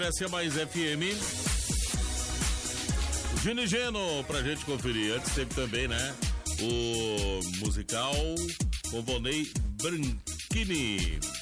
Essa é mais FM. Gino e Geno, pra gente conferir. Antes teve também, né? O musical com Vonei Branchini.